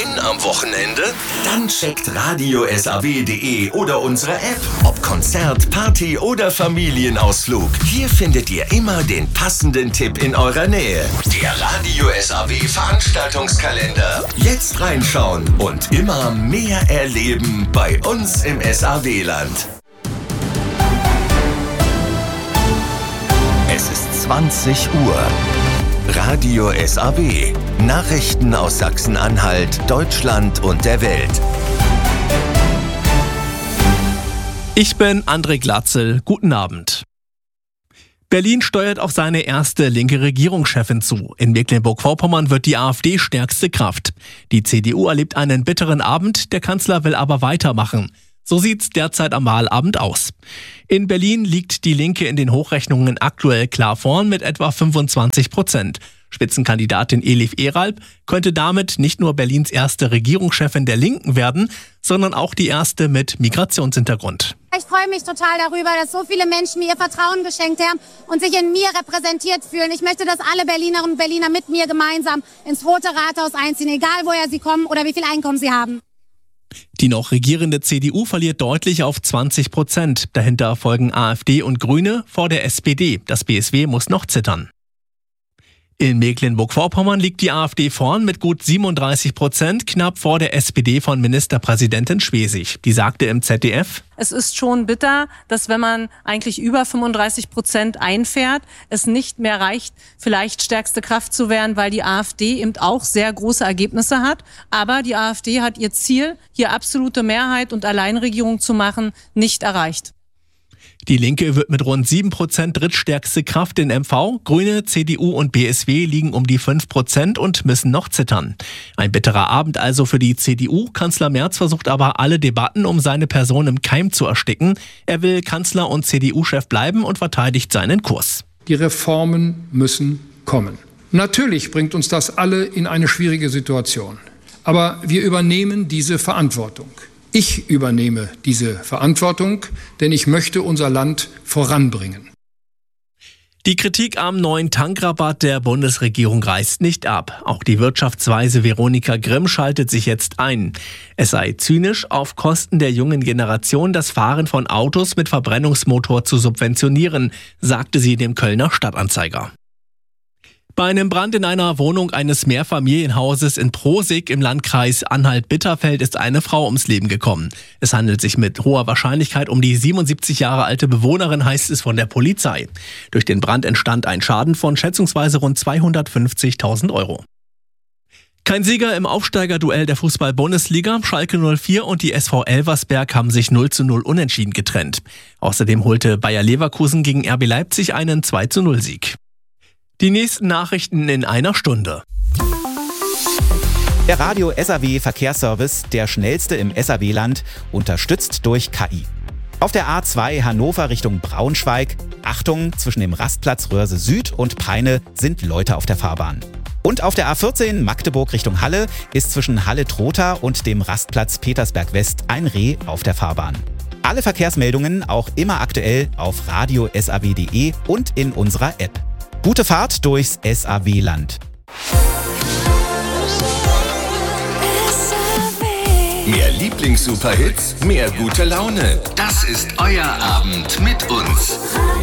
wohin am Wochenende? Dann checkt radiosaw.de oder unsere App. Ob Konzert, Party oder Familienausflug. Hier findet ihr immer den passenden Tipp in eurer Nähe. Der Radio SAW Veranstaltungskalender. Jetzt reinschauen und immer mehr erleben bei uns im SAW-Land. Es ist 20 Uhr. Radio SAW. Nachrichten aus Sachsen-Anhalt, Deutschland und der Welt. Ich bin André Glatzel. Guten Abend. Berlin steuert auf seine erste linke Regierungschefin zu. In Mecklenburg-Vorpommern wird die AfD stärkste Kraft. Die CDU erlebt einen bitteren Abend, der Kanzler will aber weitermachen. So sieht's derzeit am Wahlabend aus. In Berlin liegt die Linke in den Hochrechnungen aktuell klar vorn mit etwa 25%. Spitzenkandidatin Elif Eralp könnte damit nicht nur Berlins erste Regierungschefin der Linken werden, sondern auch die erste mit Migrationshintergrund. Ich freue mich total darüber, dass so viele Menschen mir ihr Vertrauen geschenkt haben und sich in mir repräsentiert fühlen. Ich möchte, dass alle Berlinerinnen und Berliner mit mir gemeinsam ins Rote Rathaus einziehen, egal woher sie kommen oder wie viel Einkommen sie haben. Die noch regierende CDU verliert deutlich auf 20%. Dahinter folgen AfD und Grüne vor der SPD. Das BSW muss noch zittern. In Mecklenburg-Vorpommern liegt die AfD vorn mit gut 37%, knapp vor der SPD von Ministerpräsidentin Schwesig. Die sagte im ZDF: Es ist schon bitter, dass wenn man eigentlich über 35% einfährt, es nicht mehr reicht, vielleicht stärkste Kraft zu werden, weil die AfD eben auch sehr große Ergebnisse hat. Aber die AfD hat ihr Ziel, hier absolute Mehrheit und Alleinregierung zu machen, nicht erreicht. Die Linke wird mit rund 7% drittstärkste Kraft in MV. Grüne, CDU und BSW liegen um die 5% und müssen noch zittern. Ein bitterer Abend also für die CDU. Kanzler Merz versucht aber alle Debatten um seine Person im Keim zu ersticken. Er will Kanzler und CDU-Chef bleiben und verteidigt seinen Kurs. Die Reformen müssen kommen. Natürlich bringt uns das alle in eine schwierige Situation. Aber wir übernehmen diese Verantwortung. Ich übernehme diese Verantwortung, denn ich möchte unser Land voranbringen. Die Kritik am neuen Tankrabatt der Bundesregierung reißt nicht ab. Auch die Wirtschaftsweise Veronika Grimm schaltet sich jetzt ein. Es sei zynisch, auf Kosten der jungen Generation das Fahren von Autos mit Verbrennungsmotor zu subventionieren, sagte sie dem Kölner Stadtanzeiger. Bei einem Brand in einer Wohnung eines Mehrfamilienhauses in Prosig im Landkreis Anhalt-Bitterfeld ist eine Frau ums Leben gekommen. Es handelt sich mit hoher Wahrscheinlichkeit um die 77 Jahre alte Bewohnerin, heißt es von der Polizei. Durch den Brand entstand ein Schaden von schätzungsweise rund 250.000 Euro. Kein Sieger im Aufsteigerduell der Fußball-Bundesliga. Schalke 04 und die SV Elversberg haben sich 0:0 unentschieden getrennt. Außerdem holte Bayer Leverkusen gegen RB Leipzig einen 2:0-Sieg. Die nächsten Nachrichten in einer Stunde. Der Radio SAW Verkehrsservice, der schnellste im SAW-Land, unterstützt durch KI. Auf der A2 Hannover Richtung Braunschweig, Achtung, zwischen dem Rastplatz Röhrse Süd und Peine sind Leute auf der Fahrbahn. Und auf der A14 Magdeburg Richtung Halle ist zwischen Halle-Trotha und dem Rastplatz Petersberg West ein Reh auf der Fahrbahn. Alle Verkehrsmeldungen auch immer aktuell auf radiosaw.de und in unserer App. Gute Fahrt durchs SAW-Land. Mehr Lieblings-Superhits, mehr gute Laune. Das ist euer Abend mit uns.